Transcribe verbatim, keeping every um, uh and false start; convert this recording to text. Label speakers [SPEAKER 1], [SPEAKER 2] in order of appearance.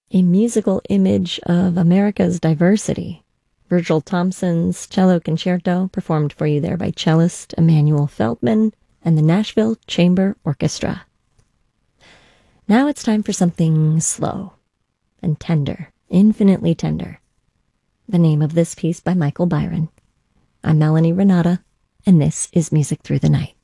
[SPEAKER 1] a musical image of America's diversity. Virgil Thompson's Cello Concerto, performed for you there by cellist Emanuel Feldman and the Nashville Chamber Orchestra. Now it's time for something slow and tender, infinitely tender. The name of this piece by Michael Byron. I'm Melanie Renata, and this is Music Through the Night.